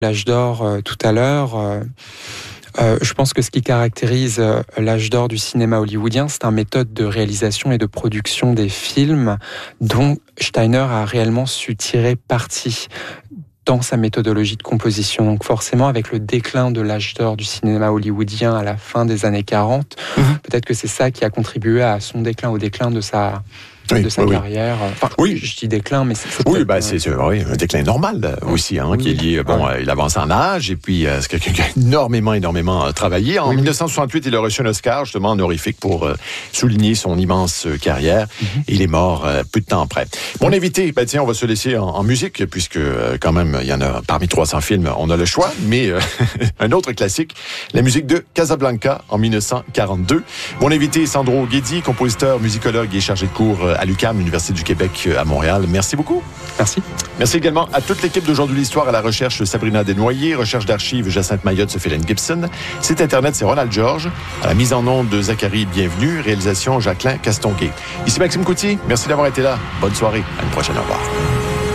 l'âge d'or tout à l'heure. Je pense que ce qui caractérise l'âge d'or du cinéma hollywoodien, c'est une méthode de réalisation et de production des films dont Steiner a réellement su tirer parti dans sa méthodologie de composition. Donc forcément, avec le déclin de l'âge d'or du cinéma hollywoodien à la fin des années 40, peut-être que c'est ça qui a contribué à son déclin, au déclin de sa carrière. Enfin, je dis déclin, mais c'est un déclin normal aussi, qui est lié. Il avance en âge et puis c'est quelqu'un qui a énormément travaillé. En 1968, il a reçu un Oscar justement honorifique pour souligner son immense carrière. Et il est mort peu de temps après. Mon invité, on va se laisser en musique puisque quand même il y en a parmi 300 films, on a le choix. Mais un autre classique, la musique de Casablanca en 1942. Mon invité est Sandro Guedi, compositeur, musicologue et chargé de cours à l'UQAM, l'Université du Québec à Montréal. Merci beaucoup. Merci. Merci également à toute l'équipe d'Aujourd'hui l'Histoire, à la recherche Sabrina Desnoyers, recherche d'archives Jacinthe Mayotte, Sophie-Hélène Gibson. Site Internet, c'est Ronald Georges. À la mise en onde de Zachary Bienvenue, réalisation Jacqueline Castonguay. Ici Maxime Coutier, merci d'avoir été là. Bonne soirée, à une prochaine, au revoir.